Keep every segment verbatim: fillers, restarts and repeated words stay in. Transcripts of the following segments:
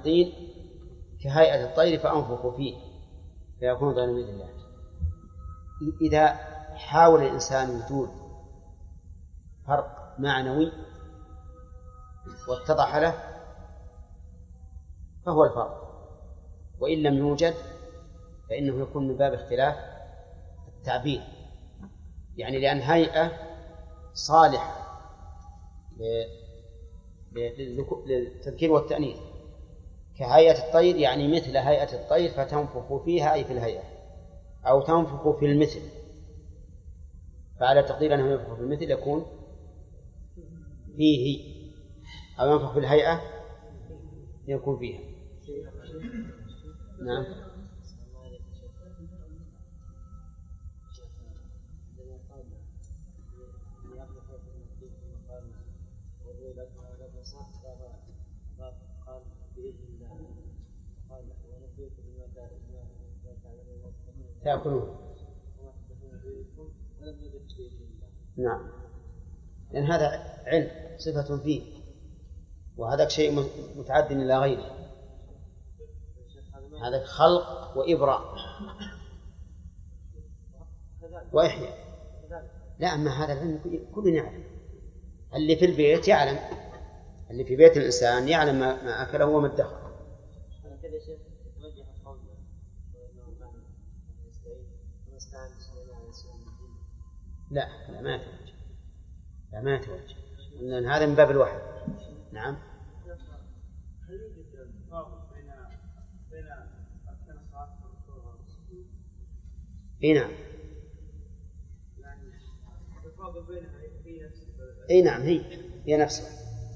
الطين كهيئة الطير فأنفخ فيه فيكون طيرا بإذن الله. إذا حاول الإنسان وجود فرق معنوي واتضح له فهو الفرق، وإن لم يوجد فإنه يكون من باب اختلاف التعبير، يعني لأن هيئة صالحة للتذكير والتأنيث كهيئة الطير، يعني مثل هيئة الطير فتنفخ فيها أي في الهيئة، أو تنفخ في المثل، فعلى تقدير أنه ينفخ في المثل يكون فيه، أو ينفخ في الهيئة يكون فيها. نعم. تأكلون. نعم، لأن هذا علم صفة فيه، وهذا شيء متعد إلى غيره، هذا خلق وإبراء وإحياء. لا، أما هذا العلم كل يعلم، اللي في البيت يعلم، اللي في بيت الإنسان يعلم ما أكله وما ادخر. لا لا ما يتوجه، لا ما يتوجه، لأن هذا من باب الوحي. نعم. هل يوجد فرق بين بين أركان الصلاة والركوع والسجود؟ إي نعم. يعني الفرق بينها هي نفسها. إي نعم، هي هي نفسها.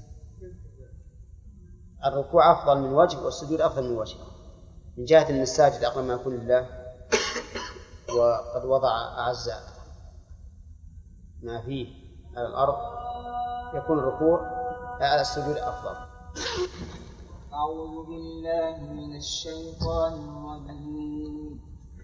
الركوع أفضل من وجه والسجود أفضل من وجه، من جهة أن الساجد أقرب ما يكون لله، وقد وضع أعز ما فيه على الأرض، يكون الركوع على السجود أفضل. أعوذ بالله من الشيطان الرجيم.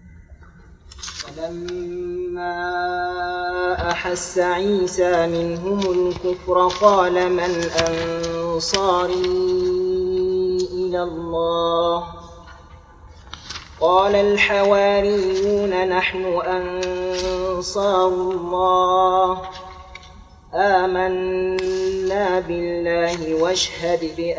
فلما أحس عيسى منهم الكفر قال من أنصاري إلى الله؟ قال الحواريون نحن أنصار الله، آمنا بالله واشهد بأننا